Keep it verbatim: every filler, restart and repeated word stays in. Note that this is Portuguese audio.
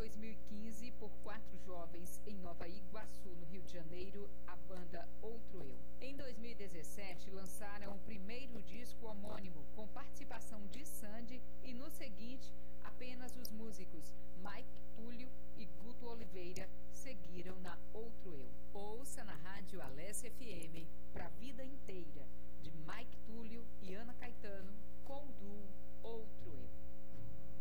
dois mil e quinze por quatro jovens em Nova Iguaçu, no Rio de Janeiro, a banda Outro Eu. Em dois mil e dezessete, lançaram o primeiro disco homônimo, com participação de Sandy, e no seguinte, apenas os músicos Mike Túlio e Guto Oliveira seguiram na Outro Eu. Ouça na Rádio Alesse F M